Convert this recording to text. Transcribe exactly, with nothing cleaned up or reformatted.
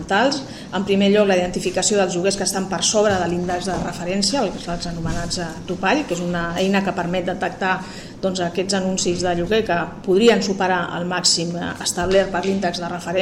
fonamentals. En primer lloc, la identificació dels lloguers que estan per sobre de l'índex de referència, els anomenats topall, que és una eina que permet detectar doncs, aquests anuncis de lloguer que podrien superar el màxim establert per l'índex de referència